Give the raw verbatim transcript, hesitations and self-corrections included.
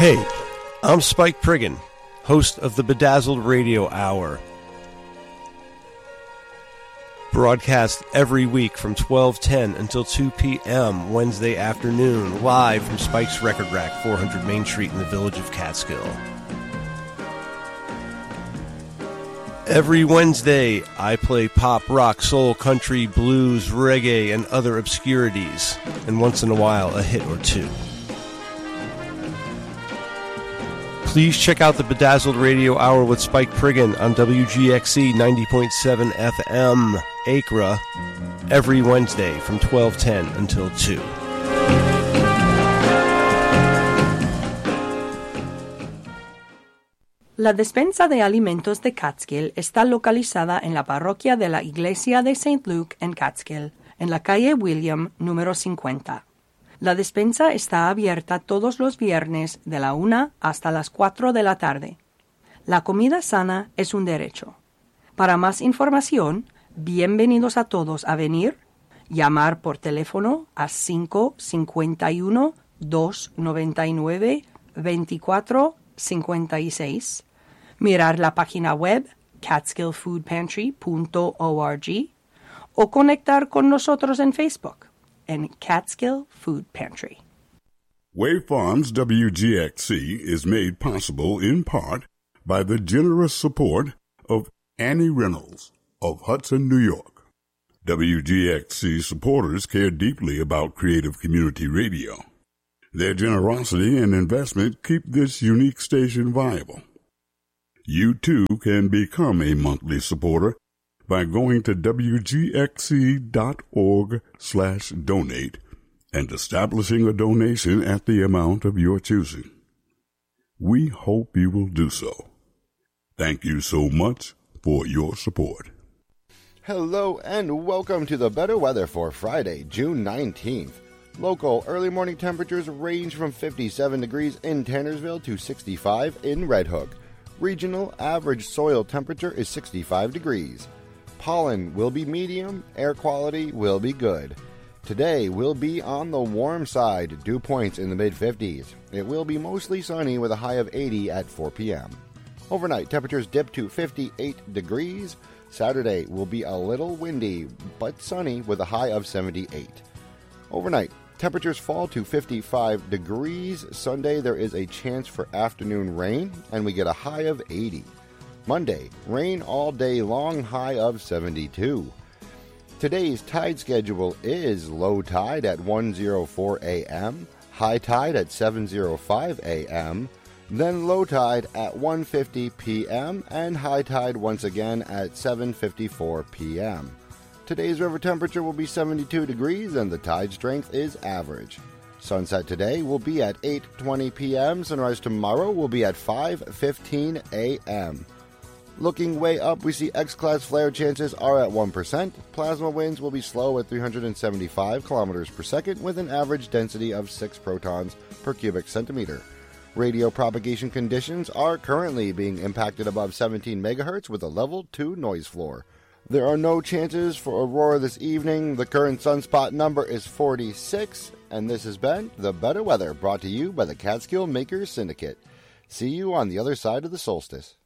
Hey, I'm Spike Priggin, host of the Bedazzled Radio Hour. Broadcast every week from twelve ten until two p.m. Wednesday afternoon, live from Spike's Record Rack, four hundred Main Street in the village of Catskill. Every Wednesday, I play pop, rock, soul, country, blues, reggae, and other obscurities, and once in a while, a hit or two. Please check out the Bedazzled Radio Hour with Spike Priggin on W G X C ninety point seven F M, Acra, every Wednesday from twelve ten until two. La despensa de alimentos de Catskill está localizada en la parroquia de la Iglesia de Saint Luke en Catskill, en la calle William, número cincuenta. La despensa está abierta todos los viernes de la una hasta las cuatro de la tarde. La comida sana es un derecho. Para más información, bienvenidos a todos a venir, llamar por teléfono a cinco cinco uno, dos nueve nueve, dos cuatro cinco seis, mirar la página web catskill food pantry punto org o conectar con nosotros en Facebook en Catskill Food Pantry. Wave Farms W G X C is made possible in part by the generous support of Annie Reynolds of Hudson, New York. W G X C supporters care deeply about creative community radio. Their generosity and investment keep this unique station viable. You too can become a monthly supporter by going to W G X C dot org slash donate and establishing a donation at the amount of your choosing. We hope you will do so. Thank you so much for your support. Hello and welcome to the Better Weather for Friday, June nineteenth. Local early morning temperatures range from fifty-seven degrees in Tannersville to sixty-five in Red Hook. Regional average soil temperature is sixty-five degrees. Pollen will be medium, air quality will be good. Today will be on the warm side, dew points in the mid-fifties. It will be mostly sunny with a high of eighty at four p.m. Overnight, temperatures dip to fifty-eight degrees. Saturday will be a little windy, but sunny with a high of seventy-eight. Overnight, temperatures fall to fifty-five degrees. Sunday, there is a chance for afternoon rain, and we get a high of eighty. Monday, rain all day long, high of seventy-two. Today's tide schedule is low tide at one oh four a.m., high tide at seven oh five a.m., then low tide at one fifty p.m., and high tide once again at seven fifty-four p.m. Today's river temperature will be seventy-two degrees and the tide strength is average. Sunset today will be at eight twenty p.m. Sunrise tomorrow will be at five fifteen a.m. Looking way up, we see X-class flare chances are at one percent. Plasma winds will be slow at three hundred seventy-five kilometers per second with an average density of six protons per cubic centimeter. Radio propagation conditions are currently being impacted above seventeen megahertz with a level two noise floor. There are no chances for aurora this evening. The current sunspot number is forty-six, and this has been The Better Weather, brought to you by the Catskill Makers Syndicate. See you on the other side of the solstice.